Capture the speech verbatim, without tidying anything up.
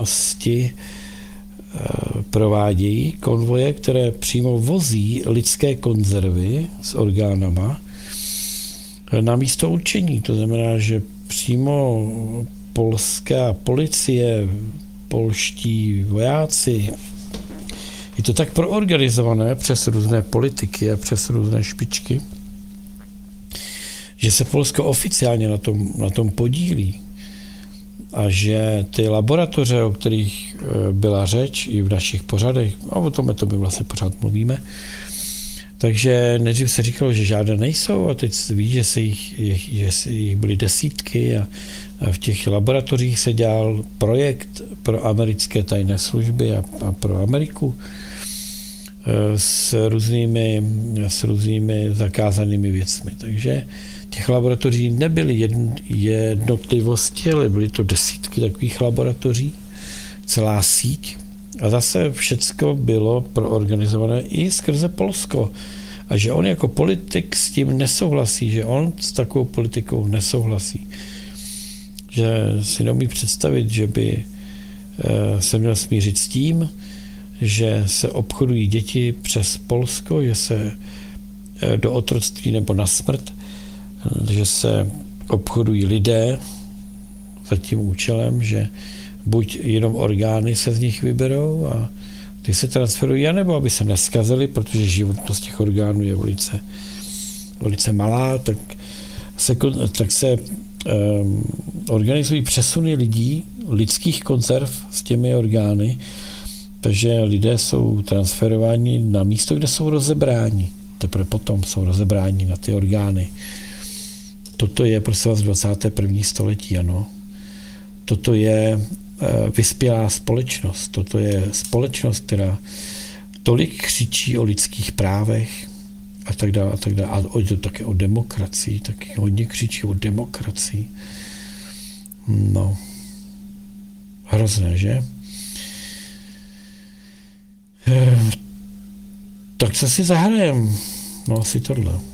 Sti provádějí konvoje, které přímo vozí lidské konzervy s orgánama na místo určení. To znamená, že přímo polská policie, polští vojáci, je to tak proorganizované přes různé politiky a přes různé špičky, že se Polsko oficiálně na tom, na tom podílí. A že ty laboratoře, o kterých byla řeč i v našich pořadech, a o tom to my vlastně pořád mluvíme, takže nejdřív se říkalo, že žádné nejsou a teď ví, že se jich, že se jich byly desítky a, a v těch laboratořích se dělal projekt pro americké tajné služby a, a pro Ameriku s různými, s různými zakázanými věcmi. Takže těch laboratoří nebyly jednotlivosti, ale byly to desítky takových laboratoří, celá síť. A zase všecko bylo proorganizované i skrze Polsko. A že on jako politik s tím nesouhlasí, že on s takovou politikou nesouhlasí. Že si neumí představit, že by se měl smířit s tím, že se obchodují děti přes Polsko, že se do otroctví nebo na smrt, že se obchodují lidé za tím účelem, že buď jenom orgány se z nich vyberou a ty se transferují, anebo aby se neskazily, protože životnost těch orgánů je velice, velice malá, tak se, tak se um, organizují přesuny lidí, lidských konzerv s těmi orgány, takže lidé jsou transferováni na místo, kde jsou rozebráni. Teprve potom jsou rozebráni na ty orgány. Toto je prosím vás dvacáté první století, ano. Toto je vyspělá společnost. Toto je společnost, která tolik křičí o lidských právech a tak dále a tak dále. A to také o demokracii, taky hodně křičí o demokracii. No, hrozné, že? Tak co si zahrajem? No asi tohle.